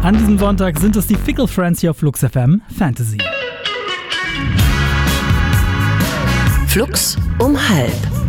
An diesem Sonntag sind es die Fickle Friends hier auf Flux FM Fantasy. Flux um 12:30.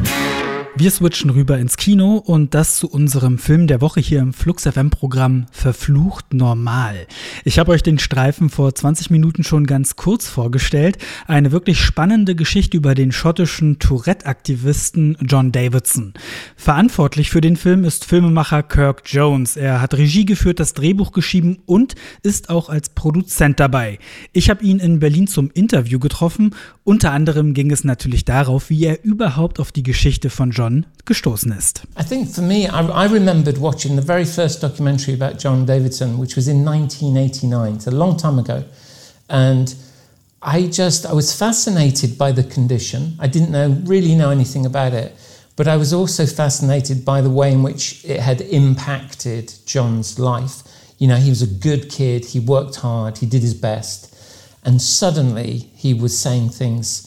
Wir switchen rüber ins Kino und das zu unserem Film der Woche hier im Flux FM-Programm Verflucht Normal. Ich habe euch den Streifen vor 20 Minuten schon ganz kurz vorgestellt. Eine wirklich spannende Geschichte über den schottischen Tourette-Aktivisten John Davidson. Verantwortlich für den Film ist Filmemacher Kirk Jones. Er hat Regie geführt, das Drehbuch geschrieben und ist auch als Produzent dabei. Ich habe ihn in Berlin zum Interview getroffen. Unter anderem ging es natürlich darauf, wie er überhaupt auf die Geschichte von John gestoßen ist. I think for me, I remembered watching the very first documentary about John Davidson, which was in 1989. It's a long time ago. And I was fascinated by the condition. I didn't really know anything about it. But I was also fascinated by the way in which it had impacted John's life. You know, he was a good kid, he worked hard, he did his best. And suddenly he was saying things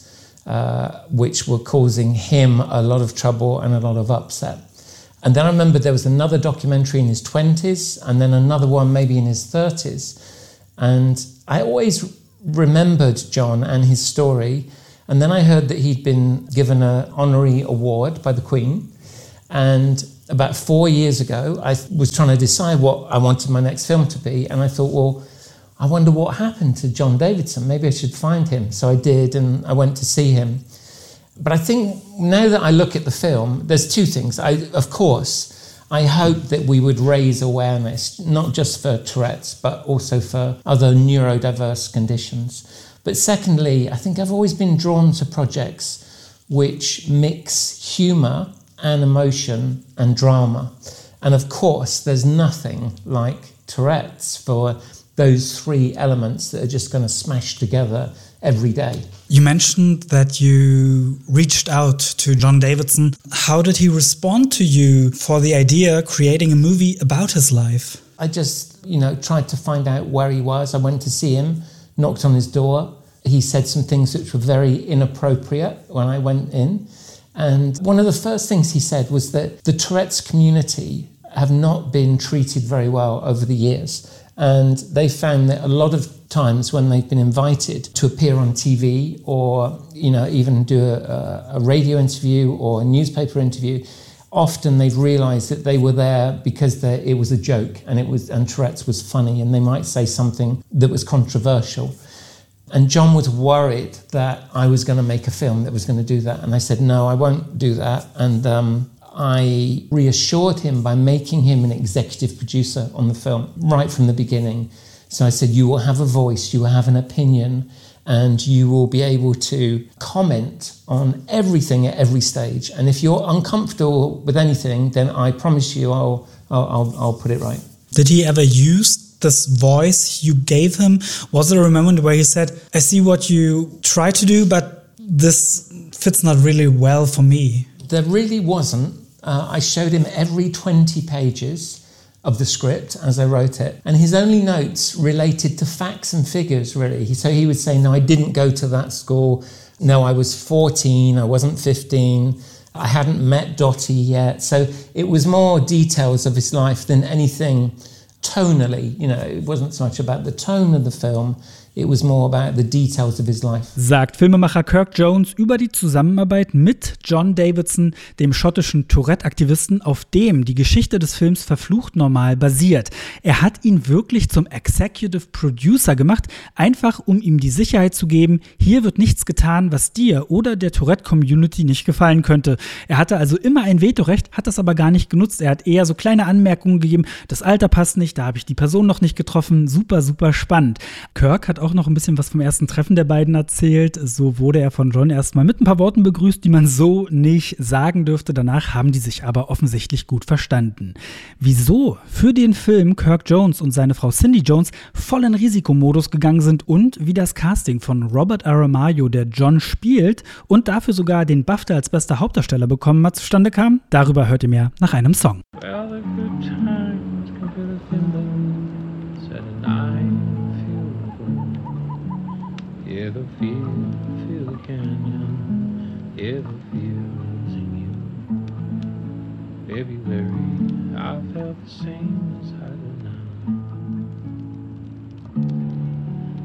which were causing him a lot of trouble and a lot of upset. And then I remember there was another documentary in his 20s and then another one maybe in his 30s. And I always remembered John and his story. And then I heard that he'd been given an honorary award by the Queen. And about 4 years ago, I was trying to decide what I wanted my next film to be. And I thought, well, I wonder what happened to John Davidson. Maybe I should find him. So I did, and I went to see him. But I think now that I look at the film, there's two things. Of course, I hope that we would raise awareness, not just for Tourette's, but also for other neurodiverse conditions. But secondly, I think I've always been drawn to projects which mix humour and emotion and drama. And of course, there's nothing like Tourette's for those three elements that are just going to smash together every day. You mentioned that you reached out to John Davidson. How did he respond to you for the idea creating a movie about his life? I just, tried to find out where he was. I went to see him, knocked on his door. He said some things which were very inappropriate when I went in. And one of the first things he said was that the Tourette's community have not been treated very well over the years. And they found that a lot of times when they've been invited to appear on TV or, even do a radio interview or a newspaper interview, often they've realised that they were there because it was a joke and Tourette's was funny and they might say something that was controversial. And John was worried that I was going to make a film that was going to do that. And I said, no, I won't do that. And I reassured him by making him an executive producer on the film right from the beginning. So I said, you will have a voice, you will have an opinion, and you will be able to comment on everything at every stage. And if you're uncomfortable with anything, then I promise you I'll put it right. Did he ever use this voice you gave him? Was there a moment where he said, I see what you try to do, but this fits not really well for me? There really wasn't. I showed him every 20 pages of the script as I wrote it. And his only notes related to facts and figures, really. So he would say, no, I didn't go to that school. No, I was 14, I wasn't 15. I hadn't met Dottie yet. So it was more details of his life than anything tonally. It wasn't so much about the tone of the film. It was more about the details of his life. Sagt Filmemacher Kirk Jones über die Zusammenarbeit mit John Davidson, dem schottischen Tourette-Aktivisten, auf dem die Geschichte des Films Verflucht Normal basiert. Er hat ihn wirklich zum Executive Producer gemacht, einfach um ihm die Sicherheit zu geben, hier wird nichts getan, was dir oder der Tourette-Community nicht gefallen könnte. Er hatte also immer ein Vetorecht, hat das aber gar nicht genutzt. Er hat eher so kleine Anmerkungen gegeben, das Alter passt nicht, da habe ich die Person noch nicht getroffen. Super, super spannend. Kirk hat auch noch ein bisschen was vom ersten Treffen der beiden erzählt. So wurde er von John erstmal mit ein paar Worten begrüßt, die man so nicht sagen dürfte. Danach haben die sich aber offensichtlich gut verstanden. Wieso für den Film Kirk Jones und seine Frau Cindy Jones voll in Risikomodus gegangen sind und wie das Casting von Robert Aramayo, der John spielt und dafür sogar den BAFTA als bester Hauptdarsteller bekommen hat, zustande kam, darüber hört ihr mehr nach einem Song. Hear the feel the canyon, hear the feels in you. February, I felt the same as I